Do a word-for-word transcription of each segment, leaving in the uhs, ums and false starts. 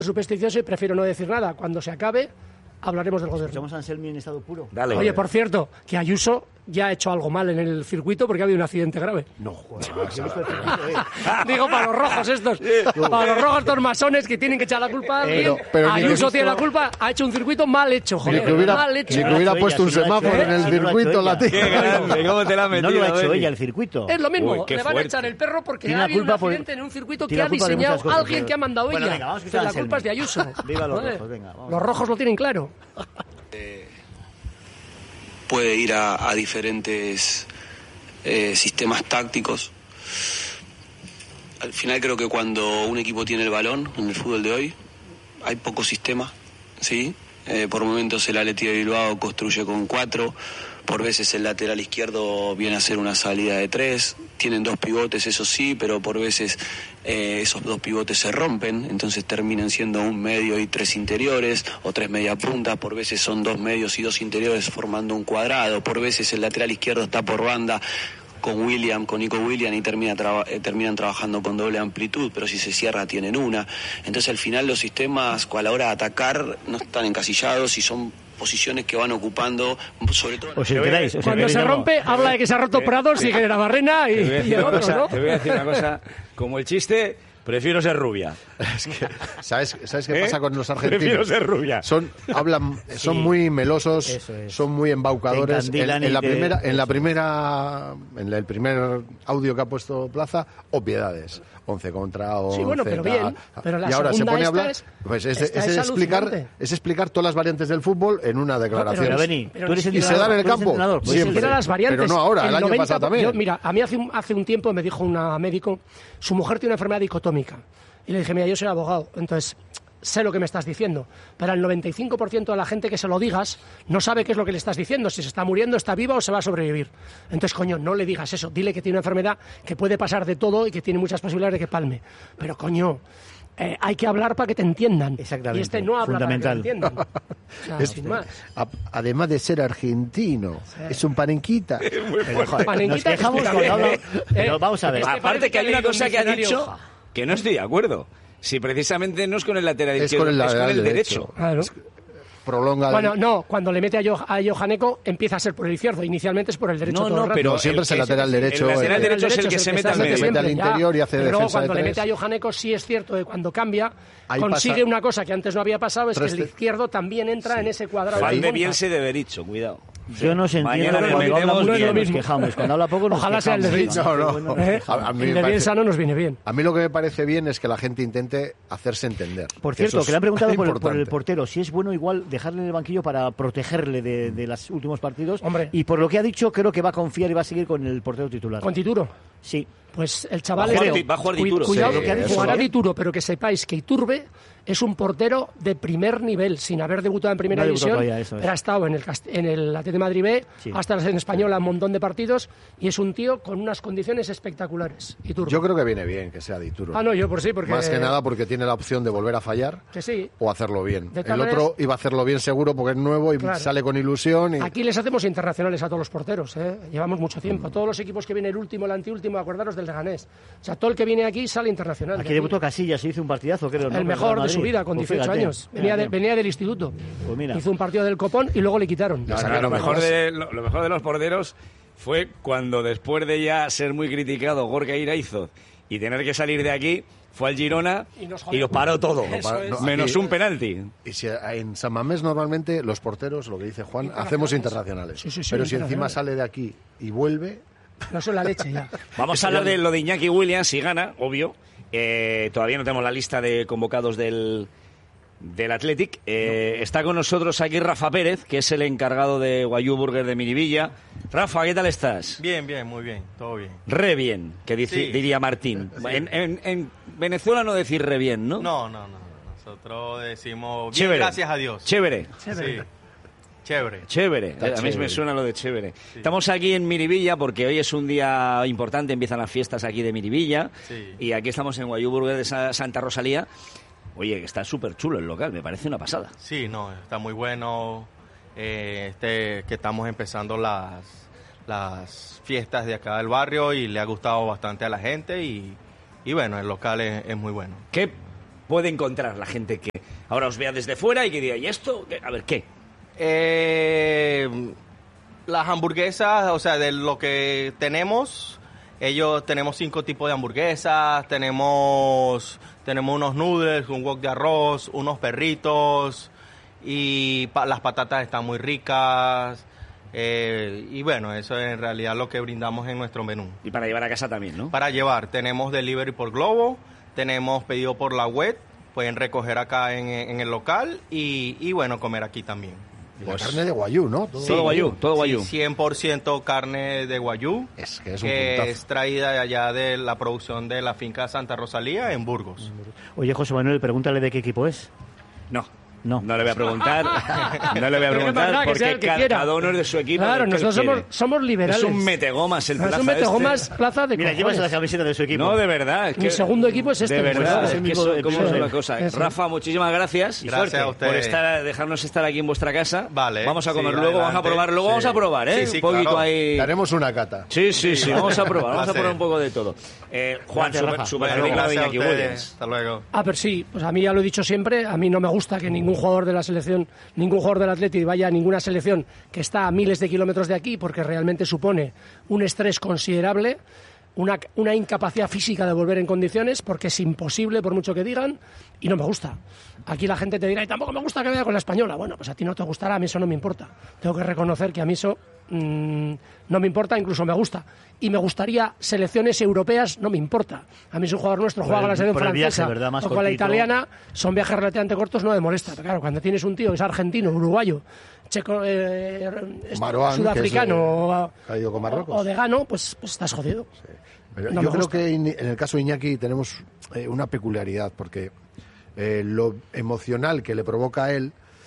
supersticioso y prefiero no decir nada. Cuando se acabe, hablaremos del gobierno. ¿Escuchamos a Anselmi en estado puro? Dale. Oye, por cierto, que Ayuso ya ha hecho algo mal en el circuito porque ha habido un accidente grave. No, joder. Digo, para los rojos estos. Para los rojos estos masones que tienen que echar la culpa a alguien. Pero- pero ni que- Ayuso tiene la culpa, ha hecho un circuito mal hecho, Ni joder. que hubiera, mal hecho. ni que hubiera Ella, puesto un si lo ha hecho semáforo ella, en el si no lo ha hecho circuito ella. latino. Qué grande, ¿cómo te la has metido? No lo ha hecho Benny? ella el circuito. Es lo mismo, Uy, qué le van a fuerte. echar el perro porque Tiene ha la habido un culpa por- accidente en un circuito que tiene ha la culpa de diseñado muchas cosas, alguien pero- que ha mandado Bueno, ella. venga, vamos a Que escuchar a la Anselmi. culpa es de Ayuso. Viva los Vale. rojos, venga, vamos. Los rojos lo tienen claro. Puede ir a, a diferentes eh, sistemas tácticos. Al final creo que cuando un equipo tiene el balón en el fútbol de hoy, hay pocos sistemas, ¿sí? Eh, por momentos el Athletic de Bilbao construye con cuatro, por veces el lateral izquierdo viene a hacer una salida de tres, tienen dos pivotes, eso sí, pero por veces eh, esos dos pivotes se rompen, entonces terminan siendo un medio y tres interiores, o tres media puntas, por veces son dos medios y dos interiores formando un cuadrado, por veces el lateral izquierdo está por banda con William, con Nico William y termina traba, eh, terminan trabajando con doble amplitud, pero si se cierra tienen una. Entonces al final los sistemas a la hora de atacar no están encasillados y son posiciones que van ocupando, sobre todo... Os enteráis, os Cuando enteráis, se no. rompe, habla de que se ha roto Prados y que era Barrena y, Te voy a y decir el una otro, cosa, ¿no? te voy a decir una cosa, como el chiste, prefiero ser rubia. Es que, ¿sabes, ¿Sabes qué ¿Eh? pasa con los Prefiero argentinos? ser rubia. Son, hablan, son muy melosos, Eso es. son muy embaucadores. Te En, encandilan en y la te- primera, en la eso. primera, en el primer audio que ha puesto Plaza, obviedades. once contra once. Sí, bueno, pero tal. bien. Pero la y ahora se segunda pone a esta hablar. es- Pues es, esta es es explicar, alucinante. es explicar todas las variantes del fútbol en una declaración. Pero Beni, Pero tú eres ni y entrenador, se da en el tú eres campo. entrenador, pues Siempre. Ni siquiera las variantes. Pero no ahora, el año noventa pasado también. yo, mira, a mí hace un, hace un tiempo me dijo una médico, su mujer tiene una enfermedad dicotómica. Y le dije, mira, yo soy abogado, entonces sé lo que me estás diciendo. Pero al noventa y cinco por ciento de la gente que se lo digas no sabe qué es lo que le estás diciendo, si se está muriendo, está viva o se va a sobrevivir. Entonces, coño, no le digas eso. Dile que tiene una enfermedad que puede pasar de todo y que tiene muchas posibilidades de que palme. Pero, coño... Eh, hay que hablar para que te entiendan. Exactamente. Y este no habla Fundamental. para que te entiendan. O sea, Es- sin más. a- además de ser argentino, es un panenquita. Pero, joder, Panenquita, nos quejamos que cuando habla... eh, Pero vamos a ver. es que Aparte parece que hay que una ha leído cosa un que ha diccionario dicho hoja. que no estoy de acuerdo. Si precisamente no es con el lateral Es izquierdo, con el es con lateral el derecho. derecho. Claro. Prolonga. Bueno, no, cuando le mete a, Yo- a Johaneko empieza a ser por el izquierdo, inicialmente es por el derecho No, todo no, el rato. pero No, siempre es el lateral derecho, El lateral el- derecho es el derecho que se mete está al se medio. mete al siempre, ya. interior y hace Pero luego defensa de cuando le tres. mete a Johaneko sí es cierto que cuando cambia Ahí consigue pasa- una cosa que antes no había pasado, es que Tres el te- izquierdo también entra en ese cuadrado. Fan de de monta. Bielsa y de Bericho, cuidado. Yo no se entiendo Mañana le cuando habla metemos mucho bien. nos mismo. quejamos. Cuando habla poco nos Ojalá sea el de quejamos. Bielsa. No, no. ¿Eh? A- a mí me el de parece- Bielsa no nos viene bien. A mí lo que me parece bien es que la gente intente hacerse entender. Por Eso cierto, es que le han preguntado por el, por el importante. portero si es bueno igual dejarle en el banquillo para protegerle de, de los últimos partidos. Hombre. Y por lo que ha dicho, creo que va a confiar y va a seguir con el portero titular. Con Tituro. Sí. Pues el chaval... Va a jugar este- Di- va a jugar Cuid- Dituro. Cuidado, Sí, lo que ha dicho, eso jugará sí. Dituro, pero que sepáis que Iturbe es un portero de primer nivel, sin haber debutado en primera No ha debutado división, todavía, eso es. pero ha estado en el, Cast- en el Atlético de Madrid B, Sí. ha estado en Española un montón de partidos, y es un tío con unas condiciones espectaculares. Iturbe. Yo creo que viene bien que sea Dituro. Ah, no, yo por sí, porque... Más que nada porque tiene la opción de volver a fallar Que sí. o hacerlo bien. De El todas otro maneras- iba a hacerlo bien seguro porque es nuevo y Claro. sale con ilusión. Y... Aquí les hacemos internacionales a todos los porteros, ¿eh? Llevamos mucho tiempo. Todos los equipos que viene el último, el anteúltimo, acordaros del Leganés. O sea, todo el que viene aquí sale internacional. Aquí De debutó Casillas y hizo un partidazo, creo. ¿no? el Con mejor Real de su Madrid. vida, con Pues dieciocho fíjate, años. Venía, de- fíjate. venía del instituto. Pues mira. Hizo un partido del Copón y luego le quitaron. No, no, sacaron lo, mejor mejor. de, lo, lo mejor de los porteros fue cuando, después de ya ser muy criticado Gorka Iraizoz y tener que salir de aquí, fue al Girona Y y, nos jodió. lo paró todo. Eso es. Menos Aquí- un penalti. Y si en San Mamés normalmente los porteros, lo que dice Juan, hacemos internacionales. Sí, sí, sí, Pero si encima internacionales. sale de aquí y vuelve, No son la leche ya. Vamos a hablar de lo de Iñaki Williams, si gana, obvio. Eh, todavía no tenemos la lista de convocados del, del Athletic. Eh, Está con nosotros aquí Rafa Pérez, que es el encargado de Guayú Burger de Miribilla. Rafa, ¿qué tal estás? Bien, bien, muy bien, todo bien. Re bien, que dice- Sí. diría Martín. Sí. En, en- en Venezuela no decir re bien, ¿no? No, no, no, nosotros decimos bien, Chévere. gracias a Dios. Chévere. Sí, chévere. Chévere, Está a mí chévere. me suena lo de chévere. Estamos aquí en Miribilla porque hoy es un día importante, empiezan las fiestas aquí de Miribilla Sí. y aquí estamos en Guayú Burger de Sa- Santa Rosalía. Oye, que está súper chulo el local, me parece una pasada. Sí, no, está muy bueno. eh, este, que estamos empezando las, las fiestas de acá del barrio y le ha gustado bastante a la gente y, y bueno, el local es, es muy bueno. ¿Qué puede encontrar la gente que ahora os vea desde fuera y que diga, ¿y esto? ¿Qué? A ver, ¿qué? Eh, las hamburguesas, o sea, de lo que tenemos, ellos tenemos cinco tipos de hamburguesas, tenemos, tenemos unos noodles, un wok de arroz, unos perritos y pa- las patatas están muy ricas. Eh, y bueno, eso es en realidad lo que brindamos en nuestro menú. Y para llevar a casa también, ¿no? Para llevar, tenemos delivery por Globo, tenemos pedido por la web, pueden recoger acá en, en el local y, y bueno, comer aquí también. Y la carne de guayú, ¿no? Todo- Todo guayú, todo guayú. Sí, cien por ciento carne de guayú, Es que es un que puntazo. es traída de allá de la producción de la finca Santa Rosalía en Burgos. Oye, José Manuel, pregúntale de qué equipo es. No. No. No le voy a preguntar. No le voy a Pero qué más da, preguntar que sea porque el que ca- quiera. cada uno es de su equipo. Claro, del que él nosotros somos, quiere. somos liberales. Es un metegomas el No, plaza es un metegomas este. plaza de Mira, llevas cojones. la camiseta de su equipo. No, de verdad. Es Mi que, segundo equipo es este, De pues, verdad, claro. es Es el que mismo- eso- el ¿cómo mismo es de- una cosa? eso. Rafa, muchísimas gracias. Y Gracias a ustedes. Por estar, dejarnos estar aquí en vuestra casa. Vale, Vamos a sí, comer luego, vamos a adelante. probar. Luego Sí. vamos a probar, ¿eh? Sí, sí, un poquito claro. ahí. Haremos una cata. Sí, sí, sí, vamos a probar. Vamos a Placer. probar un poco de todo. Eh, Juan, Gracias, super, Rafa. super Bueno, película de gracias a Iñaki ustedes. Williams. Hasta luego. Ah, pero sí, pues a mí ya lo he dicho siempre, a mí no me gusta que ningún jugador de la selección, ningún jugador del Atleti vaya a ninguna selección que está a miles de kilómetros de aquí, porque realmente supone un estrés considerable, una, una incapacidad física de volver en condiciones, porque es imposible por mucho que digan, y no me gusta. Aquí la gente te dirá, y tampoco me gusta que vaya con la española. Bueno, pues a ti no te gustará, a mí eso no me importa. Tengo que reconocer que a mí eso mmm, no me importa, incluso me gusta. Y me gustaría selecciones europeas, no me importa. A mí si un jugador nuestro Por juega el- con la selección por el viaje, francesa ¿verdad? Más o con la cortito. italiana, son viajes relativamente cortos, no me molesta. Pero claro, cuando tienes un tío que es argentino, uruguayo, checo, eh, esto, Marouane, sudafricano que es, eh, o, ha ido con Marruecos. o, o de Gano, pues, pues estás jodido. Pero No yo me creo gusta. que in- en el caso de Iñaki tenemos eh, una peculiaridad, porque eh, lo emocional que le provoca a él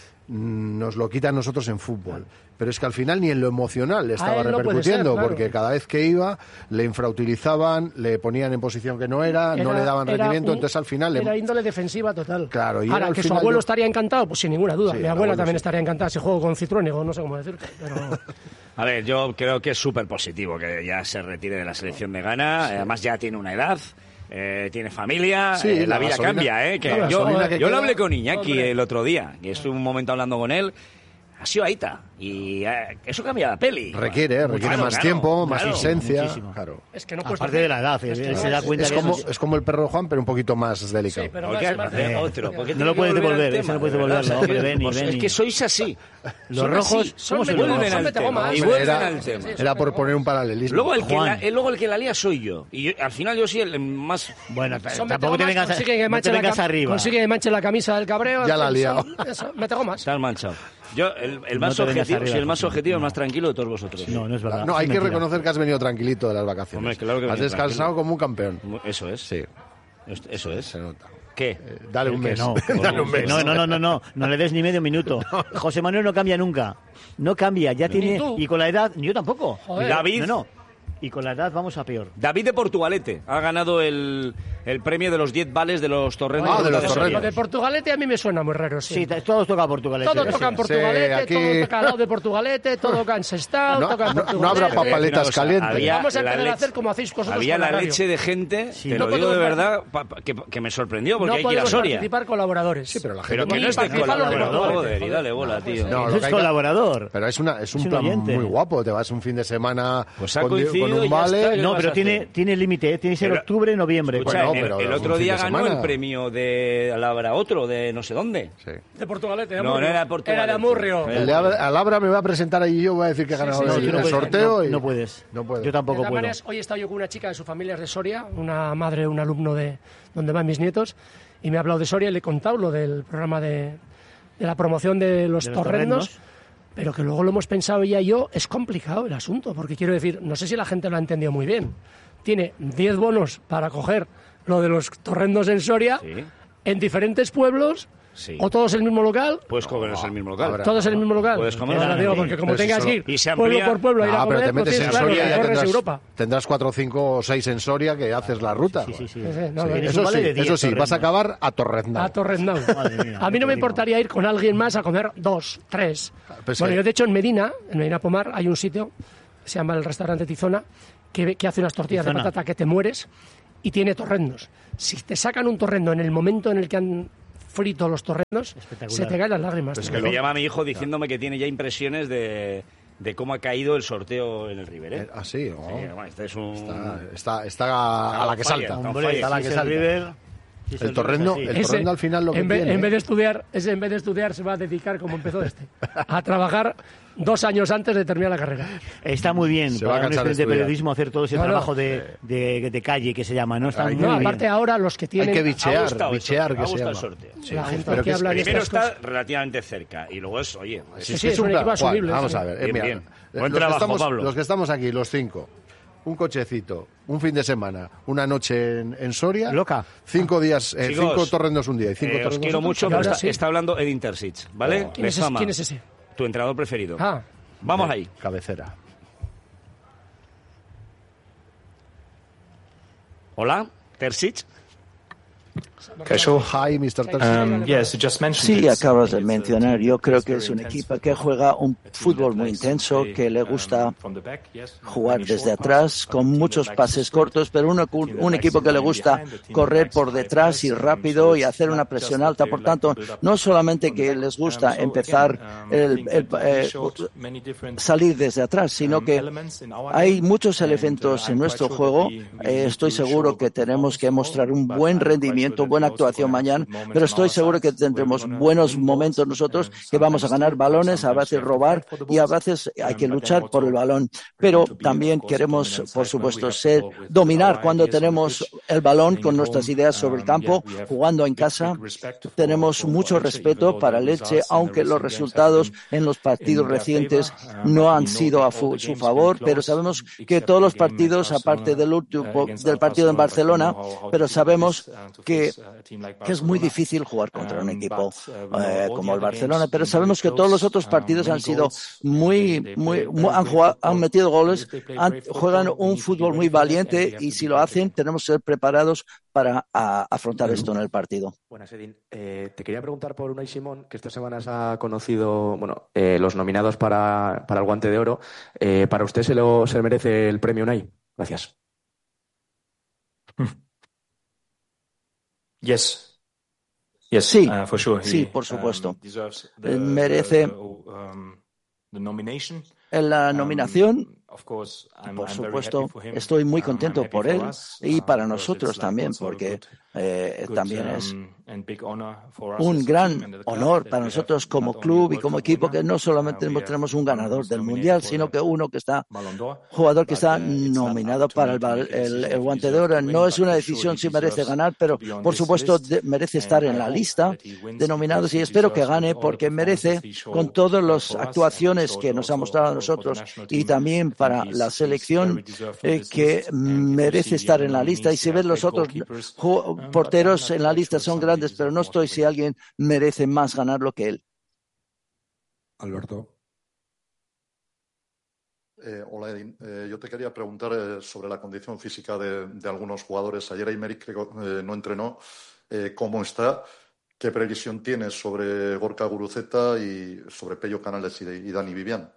mm, nos lo quita a nosotros en fútbol. Pero es que al final ni en lo emocional le estaba él no puede repercutiendo, ser, claro. porque cada vez que iba le infrautilizaban, le ponían en posición que no era, no Era- le daban era rendimiento, un- entonces al final... le- Era índole defensiva total. Claro, y Ahora, era al que su final abuelo yo- estaría encantado, pues sin ninguna duda. Sí, Mi el abuela abuelo también sí. estaría encantada si juego con Citruénigo, no sé cómo decirte. Pero... A ver, yo creo que es súper positivo que ya se retire de la selección de Ghana. Además, ya tiene una edad. Eh, tiene familia, Sí, eh, la, la vida gasolina- cambia, ¿eh? Que la yo gasolina que yo lo queda- hablé con Iñaki Hombre. el otro día, que estuve un momento hablando con él. Ha sido Aita. Y eh, eso cambia la peli. Requiere, eh, requiere Claro, más claro, tiempo, más claro. presencia. muchísimo. Claro. Es que no puedes Aparte de la edad, él, Es que él no se da es- cuenta Es que como, eso- es como el perro de Juan, pero un poquito más delicado. Sí, pero ¿Por más- qué? más- Eh, otro. ¿Por qué No tiene lo que puedes volver al devolver, tema? ese no puedes De verdad, devolverlo, es que- hombre, Beni, pues Beni. Es que sois así. Los Son rojos así. somos el Vuelven rojo. al Son tema. metegomas. Y Hombre, vuelven Era, al tema. era por poner un paralelismo. Luego el, que Juan. la, eh, luego el que la lía soy yo. Y yo- al final yo soy el más... Bueno, Son tampoco te metegomas, vengas, consigue que no manche te la vengas cam- arriba. Consigue que manche la camisa del cabreo. Ya en la ha fin, liado. son- eso, metegomas. Estás manchado. Yo, el, el más No te vengas objetivo, arriba, soy el más José. objetivo, el No. más tranquilo de todos vosotros. No, no es verdad. No, hay es que mentira. reconocer que has venido tranquilito de las vacaciones. Hombre, claro que he has venido descansado tranquilo. como un campeón. Eso es. Sí, Esto- Eso es. se nota. ¿Qué? Dale un Que mes. no, Dale un mes. no, no, no, no, no, no le des ni medio minuto. José Manuel no cambia nunca. No cambia, ya tiene. tú. Y con la edad, yo tampoco. Joder. David. No, no. Y con la edad vamos a peor. David de Portugalete ha ganado el, el premio de los diez vales de los torrendos. Ah, de los Soria. torrendos. Lo de Portugalete a mí me suena muy raro, sí. Sí, t- todos toca Portugal. Todo sí. toca en Sí, Portugalete, aquí- todo toca al lado de Portugalete, todo toca en Sestao, No, toca en no- no Portugalete. habrá papaletas Una cosa, calientes. había Vamos a la empezar a leche- hacer como hacéis vosotros Había con la la radio. leche de gente, Sí. te No lo digo de podemos verdad, pa- pa- que, que me sorprendió, porque No hay que ir a podemos Soria. participar colaboradores. Sí, pero la Pero gente... que no Ni es de participan los de colaborador, Portugalete. joder, y dale bola, tío. No, No, lo es que hay que- colaborador. Pero es, una, es un Es un plan oyente. muy guapo. Te vas un fin de semana Pues ha con, di- coincidido con y un ya vale. está, ¿qué No, vas pero a tiene, hacer? tiene límite, ¿eh? tiene que ser Pero- octubre, noviembre. Escucha, Bueno, en el- pero el un otro fin día de ganó semana. el premio de Alabra otro, de no sé dónde. Sí. De Portugalete, de No, Amurrio. no era de Portugalete. Era de Amurrio. Eh, El de Abra- Alabra me va a presentar ahí y yo voy a decir que he ganado sí, No, sí, el, tú no el puedes, sorteo. no, y... no puedes. No puedo. Yo De tampoco todas puedo. maneras, hoy he estado yo con una chica de su familia es de Soria, una madre, un alumno de donde van mis nietos, y me ha hablado de Soria y le he contado lo del programa de, de la promoción de los, De los torrendos, torrendos. pero que luego lo hemos pensado ella y yo, es complicado el asunto, porque quiero decir, no sé si la gente lo ha entendido muy bien. Tiene diez bonos para coger lo de los torrendos en Soria, Sí. en diferentes pueblos, Sí. o todos en el mismo local. Puedes comernos el mismo local. Habrá- todos en el mismo local. Puedes comer Ahora en digo, el- porque como Pero si tengas solo- que ir y se pueblo amplía- por pueblo a ir a Ah, pero comer, te pues metes tienes en claro, Soria y ya recorres tendrás, Europa. tendrás cuatro, cinco o seis en Soria que haces la ruta. Sí, sí, sí. Sí, sí, no, Sí, no, Tienes eso un vale sí, de diez eso sí, vas torrendos. a acabar a Torreznal. A Torrendau. Madre mía, A mí no me qué rico. importaría ir con alguien más a comer dos, tres. Pues bueno, que- yo de hecho en Medina, en Medina Pomar, hay un sitio, se llama el restaurante Tizona, que, que hace unas tortillas Tizona. de patata que te mueres. y tiene torrendos. Si te sacan un torrendo en el momento en el que han frito los torrendos, se te caen las lágrimas. Pues que me llama mi hijo diciéndome que tiene ya impresiones de, de cómo ha caído el sorteo en el River, ¿eh? Ah, sí, oh. Sí, bueno, este es un... está, está, está a, a la que falla, salta. Hombre, está la que salta. River, el torrendo, el Ese, torrendo al final lo que en, vez, tiene, en vez de estudiar, ese en vez de estudiar se va a dedicar, como empezó este, a trabajar dos años antes de terminar la carrera. Está muy bien Se va a para un cansar de estudiante de estudiar. periodismo hacer todo ese No, no. trabajo de, de, de calle que se llama, ¿no? Está Hay muy que- No, bien. aparte ahora los que tienen... hay que Ha bichear, gustado el bichear sorteo, que ha se gustado el llama. sorteo. la Sí, gente pero que que es- habla de Primero estas está cosas. relativamente cerca y luego es, oye, es- Sí, sí, es un plan- equipo Juan, asumible. vamos sí. a ver, eh, Bien, mira, bien. eh, Buen los que trabajo, estamos- Pablo. Los que estamos aquí, los cinco, un cochecito, un fin de semana, una noche en, en Soria, Loca. cinco días, eh, Chicos, cinco torrendos un día y cinco eh, os torrendos quiero otro. mucho, Ahora pero está, sí. está hablando Edin Terzic, ¿vale? ¿Quién es, ese, Lezama, quién es ese? tu entrenador preferido. Ah, Vamos ahí. Cabecera. Hola, Terzic. Hi, mister Terzic. Sí, acabas de mencionar. Yo creo que es un equipo que juega un fútbol muy intenso, que le gusta jugar desde atrás, con muchos pases cortos, pero un, un equipo que le gusta correr por detrás y rápido y hacer una presión alta. Por tanto, no solamente que les gusta empezar el, el, eh, salir desde atrás, sino que hay muchos elementos en nuestro juego. Eh, estoy seguro que tenemos que mostrar un buen rendimiento, buena actuación mañana, pero estoy seguro que tendremos buenos momentos nosotros, que vamos a ganar balones, a veces robar y a veces hay que luchar por el balón. Pero también queremos, por supuesto, ser dominar cuando tenemos el balón con nuestras ideas sobre el campo, jugando en casa. Tenemos mucho respeto para el Elche, aunque los resultados en los partidos recientes no han sido a fu- su favor, pero sabemos que todos los partidos, aparte del último, del partido en Barcelona, pero sabemos que que es muy difícil jugar contra un equipo eh, como el Barcelona, pero sabemos que todos los otros partidos han sido muy, muy, muy- han, jugado, han metido goles, han- juegan un fútbol muy valiente y si lo hacen tenemos que ser preparados para a, afrontar esto en el partido. Buenas, Edin. Eh, te quería preguntar por Unai Simón, que esta semana se ha conocido, bueno, eh, los nominados para, para el Guante de Oro. Eh, ¿Para usted se lo se merece el premio Unai? Gracias. Yes. Yes, Sí, uh, for sure. He, sí, por supuesto. um, deserves the- Él merece the- the, um, the nomination. en la Um, nominación. of course, I'm- Por I'm very supuesto, happy for him. estoy muy Um, contento I'm happy por for él us, y uh, para because nosotros it's like también, also a porque good- eh, good, también es um, and big honor for us un as a gran team and the club honor that para we nosotros have como not only club y World como Cup equipo winner, que no solamente uh, we tenemos, have tenemos un one ganador who's del nominated Mundial, for sino the que uno que está Ballon d'Or, jugador que but, está uh, it's not nominado up to para me el, to bal- make a el, decision el if he Guante de deserves Oro. to win, No es but una for decisión sure si he merece deserves ganar, pero to be on por this supuesto list, de- merece and estar I en la hope lista that he wins de nominados y because he espero que deserves gane with all the porque merece performances he showed, con todas uh, las for us and actuaciones showed que nos ha also mostrado a for- for the nosotros national y team. también I think para he's- la he's selección very deserved of eh, this que list, and if we merece see estar the en la lista. Y nominees, si they ves are los great otros goalkeepers, ju- um, but I'm porteros not en la quite lista sure son somebody grandes, pero no deserves more estoy to si win. alguien merece más ganarlo que él. Alberto. Eh, hola, Edin. Eh, yo te quería preguntar eh, sobre la condición física de, de algunos jugadores. Ayer Aymeric creo, eh, no entrenó. Eh, ¿Cómo está? ¿Qué previsión tienes sobre Gorka Guruceta y sobre Pello Canales y, y Dani Vivian?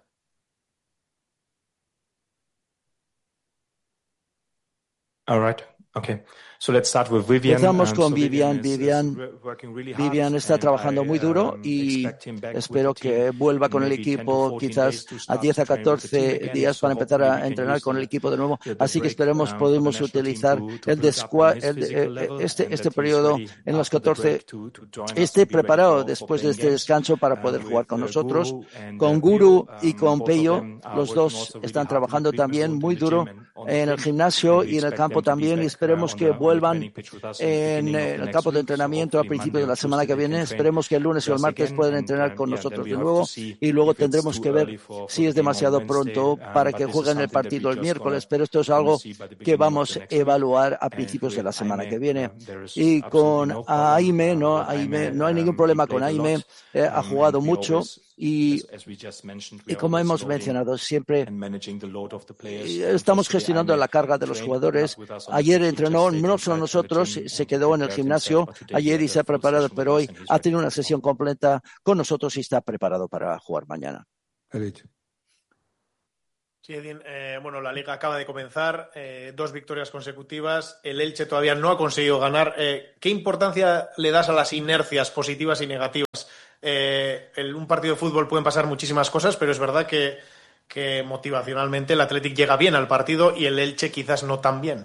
All right. Okay. So let's start with Vivian. Empezamos Um, con so Vivian. is- is Vivian, wo- working really hard, Vivian está and trabajando I, muy duro um, y expect him back with espero the team que vuelva in con el maybe ten to equipo fourteen quizás days to a start diez a to train with the team catorce again. días So para empezar hopefully a we can entrenar use con el the- equipo de nuevo. the- the Así que break, esperemos um, for podemos the national team utilizar to- to el, build up descua- on his el- physical el- level este, and este that he's periodo ready en los after the catorce break to- to join us esté and be ready preparado for- for después de playing este games. descanso para Um, poder with, jugar con uh, nosotros. Guru and, Con uh, Guru Pello, y um, con both of Pello, them are los working dos also really están hard to trabajando be present también in muy the duro gym and on the en el pitch, gimnasio and we y en el expect campo them to be también y back, esperemos uh, que on the- on the vuelvan training pitch with us in the en beginning of el the next campo de week. So entrenamiento a hopefully principios Monday de la or semana que Tuesday they viene. can train Esperemos que el lunes o el with us martes again, puedan and, entrenar um, con yeah, nosotros then we de have nuevo to see y luego if it's tendremos too que ver early for- for si the es game on demasiado Wednesday, pronto um, para but que this is jueguen el something that we partido el just miércoles, gonna- pero esto es gonna algo see by the que beginning of vamos the a next week. evaluar a And principios de with la semana Aime, que viene. um, there is Y con absolutely no problem, Aime, uh, no, with Aime, Aime, no hay ningún um, problema he con played a Aime, lot, eh, ha um, jugado and we mucho always, y, as- as we just mentioned, we y are como always hemos loading mencionado siempre, and managing the load of the players. y Um, estamos yesterday gestionando Aime la carga de los trained jugadores. not with us on the Ayer pitch, he entrenó, just no stayed solo inside nosotros, the gym se and quedó en el prepared gimnasio himself, but today he ayer y had se a ha full preparado, session pero with hoy us and he's ha ready tenido to una go. sesión completa con nosotros y está preparado para jugar mañana. Eric. Sí, Edín, eh, bueno, la Liga acaba de comenzar, eh, dos victorias consecutivas, el Elche todavía no ha conseguido ganar. Eh, ¿Qué importancia le das a las inercias positivas y negativas? Eh, en un partido de fútbol pueden pasar muchísimas cosas, pero es verdad que, que motivacionalmente el Athletic llega bien al partido y el Elche quizás no tan bien.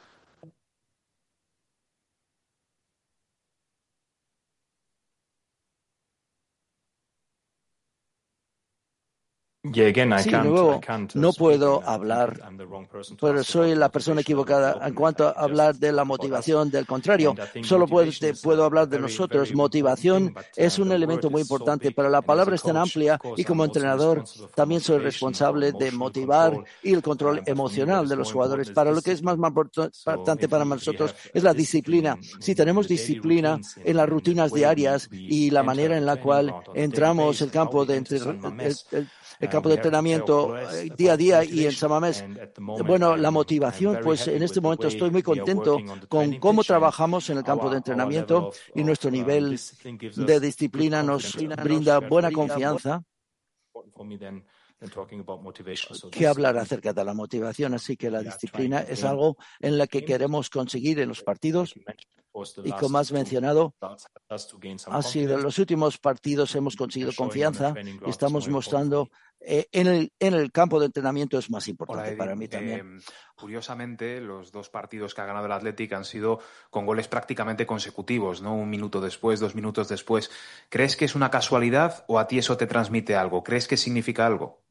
Yeah, again, I Sí, de can't, nuevo, I can't uh, no speak, puedo and I think hablar, I'm the wrong person to pero ask soy about la persona motivation or equivocada en development. cuanto I a can hablar just de la talk about us. motivación. Del contrario, And I think solo puedo, motivation te is puedo a hablar de very, nosotros. very important Motivación thing, but es uh, un the elemento word muy is so importante, big, pero la and as palabra a es tan coach, amplia of course, y como I'm also entrenador responsible for también soy motivation, for responsable de emotional motivar control, y el control uh, but for me what emocional is de los more jugadores. important is Para lo que es más discipline. So importante if para we, we nosotros have es a la discipline disciplina. in, Si in, in tenemos the daily disciplina routines, in, en las in the rutinas way we, diarias we y la enter manera the en la training cual ground on a daily entramos el basis, how campo we de enter entre- San el, Mamés, el- el uh, campo we de have to tell entrenamiento Colores eh, día a about día y en motivation, San Mamés. and at the moment Bueno, la I'm, I'm motivación, very pues happy en with este the momento way estoy muy we are contento working on the con training cómo pitch, and trabajamos en el campo our, de our level entrenamiento of, y of nuestro um, nivel discipline gives de us disciplina good nos confidence. brinda buena Therefore, confianza. for me then than talking about motivation. So Que hablar acerca de la motivación, así que la disciplina es algo en la que queremos conseguir en los partidos y como has mencionado, ha sido en los últimos partidos hemos conseguido confianza y estamos mostrando eh, en, el, en el campo de entrenamiento es más importante. Hola, para mí también. Eh, curiosamente, los dos partidos que ha ganado el Athletic han sido con goles prácticamente consecutivos, ¿no? Un minuto después, dos minutos después. ¿Crees que es una casualidad o a ti eso te transmite algo? ¿Crees que significa algo?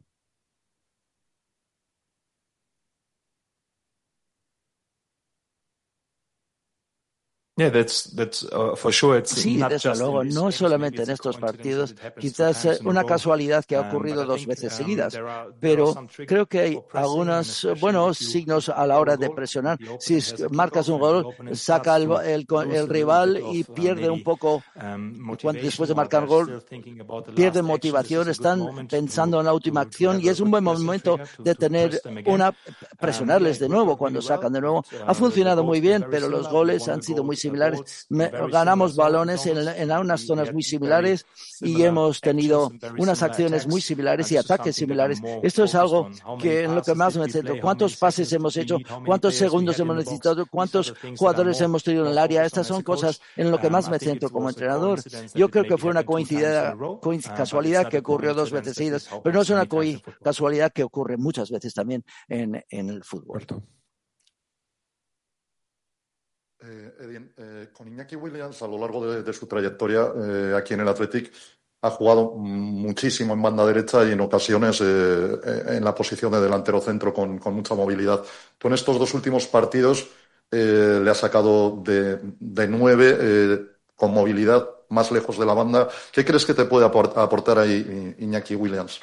Yeah, that's, that's, uh, for sure. It's sí, not desde just luego, in no solamente en estos partidos, quizás eh, una casualidad que ha ocurrido dos veces seguidas, pero creo que hay algunos buenos signos a la hora de presionar. Si marcas un gol, saca el, el, el rival y pierde un poco, cuando, después de marcar un gol, pierde motivación, están pensando en la última acción y es un buen momento de tener una, presionarles de nuevo cuando sacan de nuevo. Ha funcionado muy bien, pero los goles han sido muy similares. Me, ganamos balones en, en unas zonas muy similares y hemos tenido unas acciones muy similares y ataques similares. Esto es algo que en lo que más me centro. ¿Cuántos pases hemos hecho? ¿Cuántos segundos hemos necesitado? ¿Cuántos jugadores hemos tenido en el área? Estas son cosas en lo que más me centro como entrenador. Yo creo que fue una coincidencia, casualidad que ocurrió dos veces seguidas, pero no es una casualidad que ocurre muchas veces también en, en el fútbol. Eh, Edín, eh, con Iñaki Williams a lo largo de, de su trayectoria eh, aquí en el Athletic ha jugado muchísimo en banda derecha y en ocasiones eh, en la posición de delantero centro con, con mucha movilidad. Tú en estos dos últimos partidos eh, le has sacado de, de nueve eh, con movilidad más lejos de la banda. ¿Qué crees que te puede aportar ahí Iñaki Williams?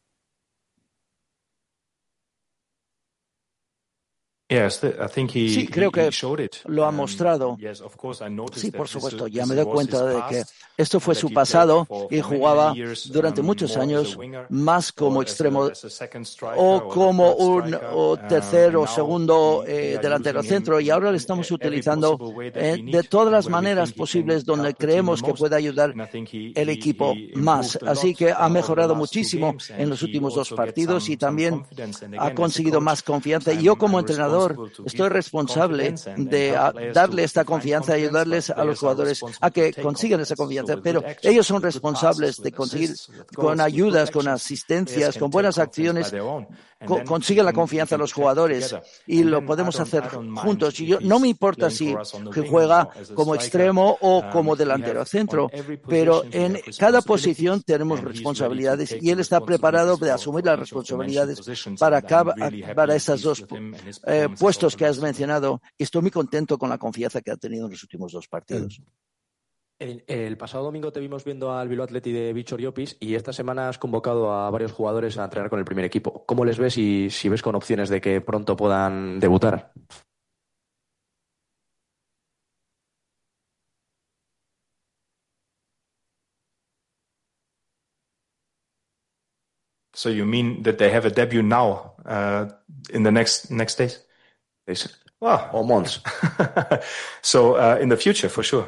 Sí, creo que lo ha mostrado. Sí, por supuesto, ya me doy cuenta de que esto fue su pasado y jugaba durante muchos años más como extremo o como un o tercer o segundo eh, delantero centro y ahora le estamos utilizando eh, de todas las maneras posibles donde creemos que puede ayudar el equipo más. Así que ha mejorado muchísimo en los últimos dos partidos y también ha conseguido más confianza. Y yo como entrenador estoy responsable de darle esta confianza y ayudarles a los jugadores a que consigan esa confianza, pero ellos son responsables de conseguir con ayudas, con asistencias, con buenas acciones, co consiguen la confianza de los jugadores y lo podemos hacer juntos. Y yo, no me importa si juega como extremo o como delantero centro, pero en cada posición tenemos responsabilidades y él está preparado de asumir las responsabilidades para, cada, para esas dos eh, puestos que has mencionado y estoy muy contento con la confianza que ha tenido en los últimos dos partidos. El, el pasado domingo te vimos viendo al Bilbao Athletic de Víctor Llopis y esta semana has convocado a varios jugadores a entrenar con el primer equipo. ¿Cómo les ves y si ves con opciones de que pronto puedan debutar? So you mean that they have a debut now uh, in the next next days? Wow. Or months. So uh, in the future, for sure.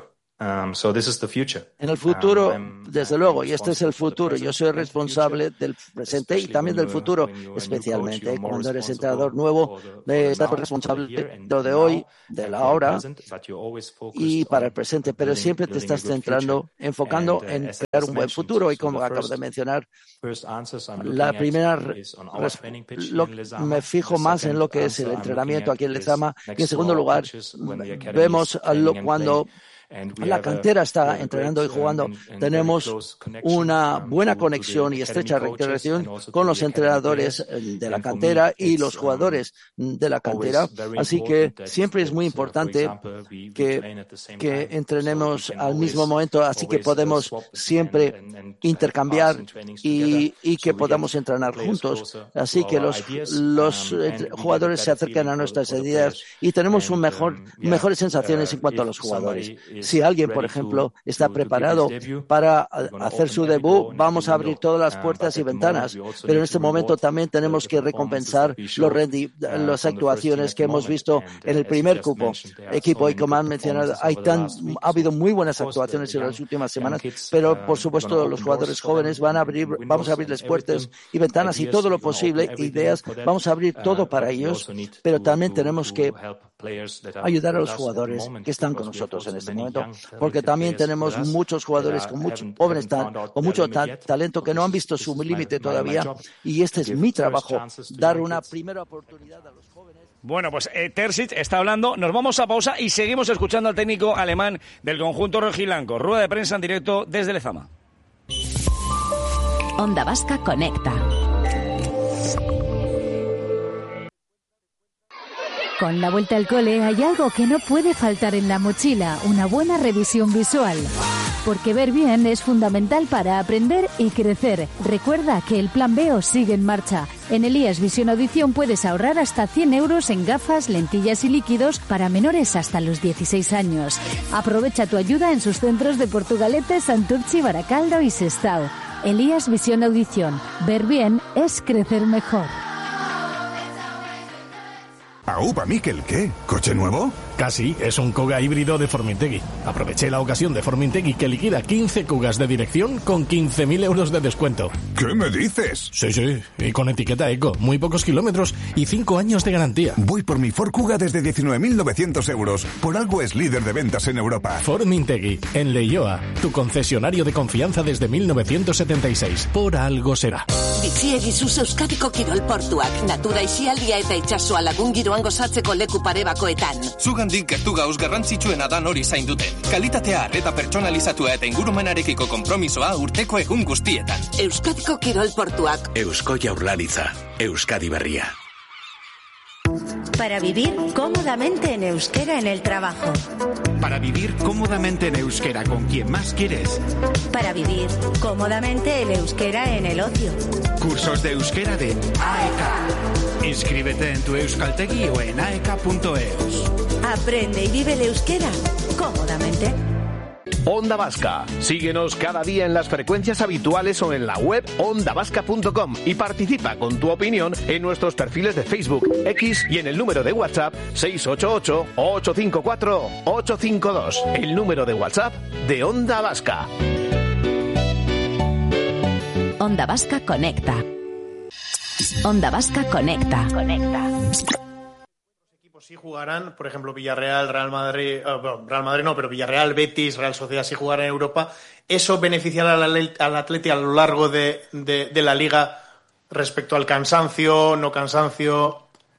Um, so this is the future. En el futuro, Um, desde luego, y este es el futuro. Yo soy responsable del presente y también del futuro, especialmente cuando eres entrenador nuevo, estás responsable de lo de hoy, de la hora y para el presente, pero siempre te estás centrando, enfocando en crear un buen futuro. Y como acabo de mencionar, la primera, lo, me fijo más en lo que es el entrenamiento aquí en Lezama y en segundo lugar, vemos lo, cuando la cantera está entrenando y jugando. Tenemos una buena conexión y estrecha relación con los entrenadores de la cantera y los jugadores de la cantera. Así que siempre es muy importante que, que entrenemos al mismo momento, así que podemos siempre intercambiar y, y que podamos entrenar juntos. Así que los, los jugadores se acercan a nuestras ideas y tenemos un mejor, mejores sensaciones en cuanto a los jugadores. Si alguien, por ejemplo, está preparado para hacer su debut, vamos a abrir todas las puertas y ventanas. Pero en este momento también tenemos que recompensar los rendi- las actuaciones que hemos visto en el primer cupo, equipo. Y como han mencionado, hay tan, ha habido muy buenas actuaciones en las últimas semanas, pero por supuesto los jugadores jóvenes van a abrir, vamos a abrirles puertas y ventanas y todo lo posible, ideas, vamos a abrir todo para ellos, pero también tenemos que ayudar a los jugadores que están con nosotros en este momento, porque también tenemos muchos jugadores con muchos jóvenes con mucho ta- talento que no han visto su límite todavía, y este es mi trabajo, dar una primera oportunidad a los jóvenes. Bueno, pues eh, Terzic está hablando, nos vamos a pausa y seguimos escuchando al técnico alemán del conjunto rojiblanco. Rueda de prensa en directo desde Lezama. Onda Vasca Conecta. Con la vuelta al cole hay algo que no puede faltar en la mochila, una buena revisión visual. Porque ver bien es fundamental para aprender y crecer. Recuerda que el Plan B O sigue en marcha. En Elías Visión Audición puedes ahorrar hasta cien euros en gafas, lentillas y líquidos para menores hasta los dieciséis años. Aprovecha tu ayuda en sus centros de Portugalete, Santurchi, Baracaldo y Sestao. Elías Visión Audición. Ver bien es crecer mejor. Aupa, Miquel, ¿qué? ¿Coche nuevo? Casi, es un Kuga híbrido de Formintegui. Aproveché la ocasión de Formintegui que liquida quince Kugas de dirección con quince mil euros de descuento. ¿Qué me dices? Sí, sí, y con etiqueta eco, muy pocos kilómetros y cinco años de garantía. Voy por mi Ford Kuga desde diecinueve mil novecientos euros. Por algo es líder de ventas en Europa. Formintegui, en Leioa, tu concesionario de confianza desde mil novecientos setenta y seis. Por algo será. Bitxiegizuz Euskadiko kirol portuak, natura isialdia eta itsasoa lagun giroan gozatzeko leku pare bakoetan. Zugandik gertu gauz garrantzitsuena da nori zainduten. Kalitatea, arreta pertsonalizatua eta ingurumenarekiko konpromisoa urteko egun guztietan. Euskadiko kirol portuak. Eusko Jaurlaritza, Euskadi berria. Para vivir cómodamente en euskera en el trabajo. Para vivir cómodamente en euskera con quien más quieres. Para vivir cómodamente el euskera en el ocio. Cursos de euskera de A E K. Inscríbete en tu Euskaltegi o en aek punto eus. Aprende y vive el euskera cómodamente. Onda Vasca. Síguenos cada día en las frecuencias habituales o en la web onda vasca punto com y participa con tu opinión en nuestros perfiles de Facebook, X y en el número de WhatsApp seis ocho ocho, ocho cinco cuatro, ocho cinco dos. El número de WhatsApp de Onda Vasca. Onda Vasca Conecta. Onda Vasca Conecta. Conecta. Sí jugarán, por ejemplo, Villarreal, Real Madrid, eh, bueno, Real Madrid no, pero Villarreal, Betis, Real Sociedad sí jugarán en Europa. ¿Eso beneficiará al, al Atleti a lo largo de, de, de la Liga respecto al cansancio, no cansancio?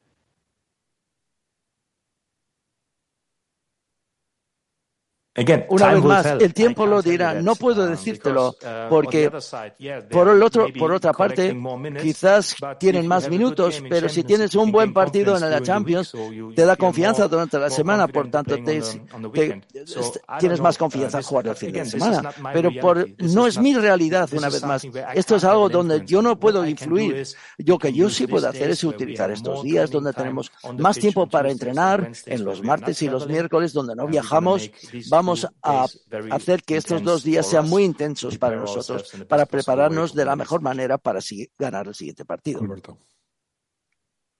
Una vez más, el tiempo lo dirá. No puedo decírtelo porque por el otro, por otra parte, quizás tienen más minutos, pero si tienes un buen partido en la Champions, te da confianza durante la semana, por tanto te, te, tienes más confianza al jugar el fin de semana. Pero por, no es mi realidad, una vez más. Esto es algo donde yo no puedo influir. Yo que yo sí puedo hacer es utilizar estos días donde tenemos más tiempo para entrenar, en los martes y los miércoles donde no viajamos. Vamos Vamos a hacer que estos dos días sean muy intensos para nosotros, para prepararnos de la mejor manera para ganar el siguiente partido.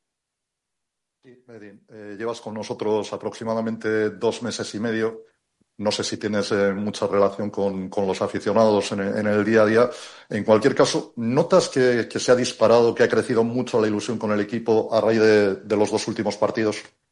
Medin, eh, llevas con nosotros aproximadamente dos meses y medio No sé si tienes eh, mucha relación con, con los aficionados en el, en el día a día. En cualquier caso, ¿notas que, que se ha disparado, que ha crecido mucho la ilusión con el equipo a raíz de, de los dos últimos partidos?